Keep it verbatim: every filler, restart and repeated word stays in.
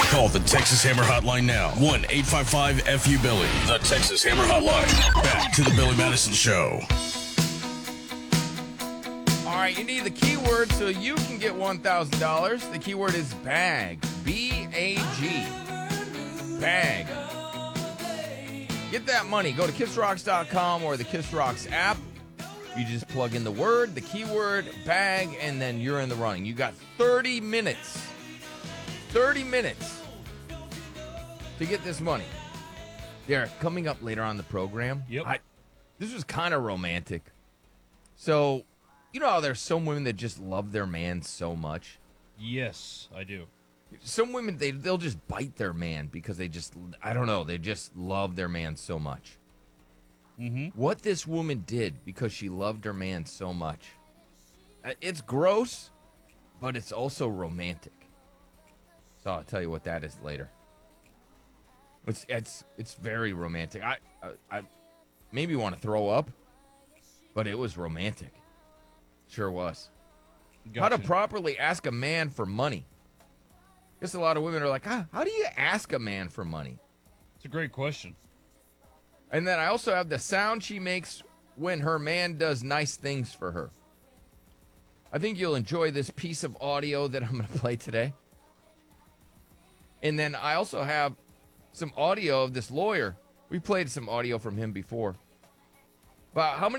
Call the Texas Hammer Hotline now. one eight five five F U Billy. The Texas Hammer Hotline. Back to the Billy Madison Show. All right, you need the keyword so you can get one thousand dollars. The keyword is bag. B A G. Bag. Get that money. Go to kiss rocks dot com or the Kiss Rocks app. You just plug in the word, the keyword, bag, and then you're in the running. You got thirty minutes. thirty minutes to get this money. Derek, coming up later on the program. Yep. I, this was kind of romantic. So, you know how there's some women that just love their man so much? Yes, I do. Some women, they, they'll just bite their man because they just, I don't know, they just love their man so much. Mm-hmm. What this woman did because she loved her man so much, uh, it's gross, but it's also romantic. So I'll tell you what that is later. It's it's it's very romantic. I I, I maybe want to throw up, but it was romantic. Sure was. Gotcha. How to properly ask a man for money. Guess a lot of women are like, ah, how do you ask a man for money? It's a great question. And then I also have the sound she makes when her man does nice things for her. I think you'll enjoy this piece of audio that I'm going to play today. And then I also have some audio of this lawyer. We played some audio from him before. But how many